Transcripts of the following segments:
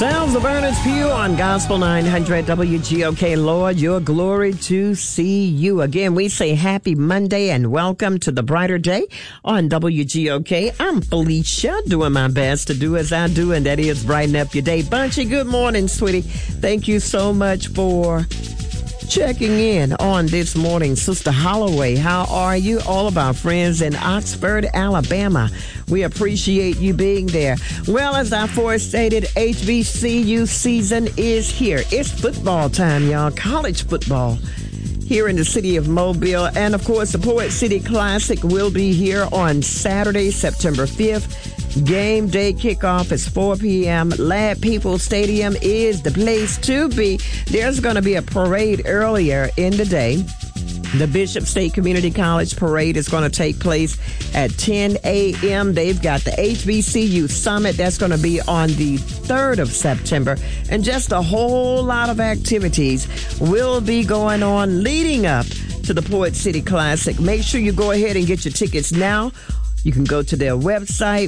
Sounds of Ernest Pugh on Gospel 900 WGOK. Lord, your glory to see you. Again, we say happy Monday and welcome to the brighter day on WGOK. I'm Felicia, doing my best to do as I do, and that is brighten up your day. Bunchy, good morning, sweetie. Thank you so much for checking in on this morning. Sister Holloway, how are you? All of our friends in Oxford, Alabama, we appreciate you being there. Well, as I forestated, HBCU season is here. It's football time, y'all. College football here in the city of Mobile. And, of course, the Poet City Classic will be here on Saturday, September 5th. Game day kickoff is 4 p.m. Lad People Stadium is the place to be. There's going to be a parade earlier in the day. The Bishop State Community College parade is going to take place at 10 a.m. They've got the HBCU Summit. That's going to be on the 3rd of September. And just a whole lot of activities will be going on leading up to the Poet City Classic. Make sure you go ahead and get your tickets now. You can go to their website,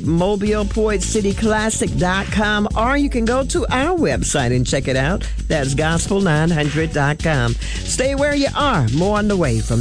mobilepoetcityclassic.com, or you can go to our website and check it out. That's gospel900.com. Stay where you are. More on the way from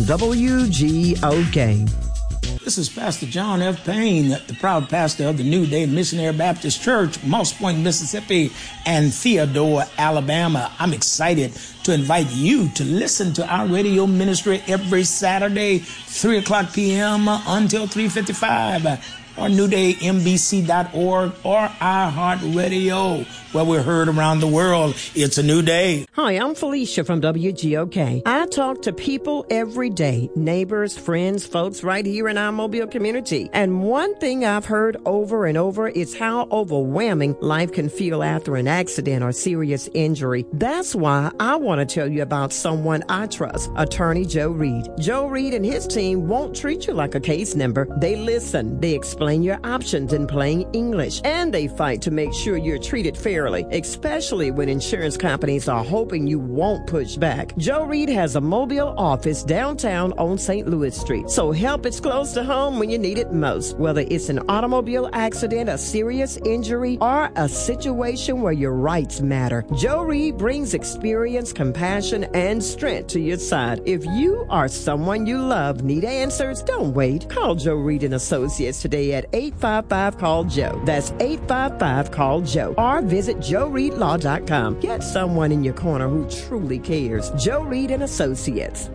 WGOK. This is Pastor John F. Payne, the proud pastor of the New Day Missionary Baptist Church, Moss Point, Mississippi, and Theodore, Alabama. I'm excited to invite you to listen to our radio ministry every Saturday, 3 o'clock p.m. until 3:55, or newdaymbc.org, or iHeartRadio, where we're heard around the world. It's a new day. Hi, I'm Felicia from WGOK. I talk to people every day, neighbors, friends, folks right here in our Mobile community. And one thing I've heard over and over is how overwhelming life can feel after an accident or serious injury. That's why I want to tell you about someone I trust, Attorney Joe Reed. Joe Reed and his team won't treat you like a case number. They listen, they explain your options in plain English, and they fight to make sure you're treated fairly, especially when insurance companies are hoping you won't push back. Joe Reed has a Mobile office downtown on St. Louis Street, so help is close to home when you need it most. Whether it's an automobile accident, a serious injury, or a situation where your rights matter, Joe Reed brings experience, compassion, and strength to your side. If you or someone you love need answers, don't wait. Call Joe Reed and Associates today at 855-CALL-JOE. That's 855-CALL-JOE. Or visit JoeReedLaw.com. Get someone in your corner who truly cares. Joe Reed and Associates.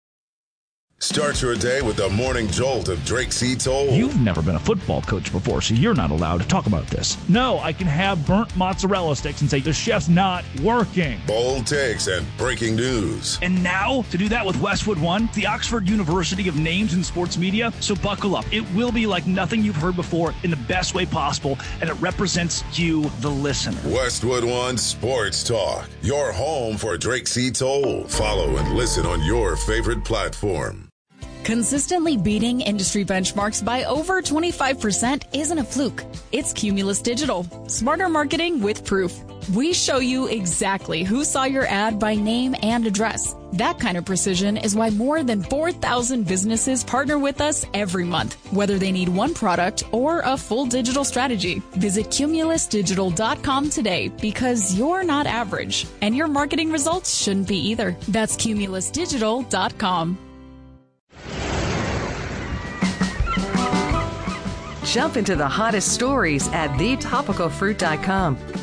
Start your day with the morning jolt of Drake C. Toll. You've never been a football coach before, so you're not allowed to talk about this. No, I can have burnt mozzarella sticks and say the chef's not working. Bold takes and breaking news. And now, to do that with Westwood One, the Oxford University of Names in Sports Media. So buckle up. It will be like nothing you've heard before in the best way possible, and it represents you, the listener. Westwood One Sports Talk, your home for Drake C. Toll. Follow and listen on your favorite platform. Consistently beating industry benchmarks by over 25% isn't a fluke. It's Cumulus Digital. Smarter marketing with proof. We show you exactly who saw your ad by name and address. That kind of precision is why more than 4,000 businesses partner with us every month, whether they need one product or a full digital strategy. Visit cumulusdigital.com today, because you're not average, and your marketing results shouldn't be either. That's cumulusdigital.com. Jump into the hottest stories at thetopicalfruit.com.